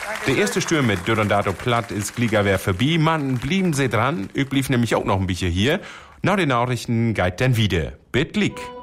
Der erste Sturm mit Dürrendato Platt ist Gliegerwehr vorbei. Mann, blieben Sie dran. Ich blieb nämlich auch noch ein bisschen hier. Nach den Nachrichten geht dann wieder. Bitlig.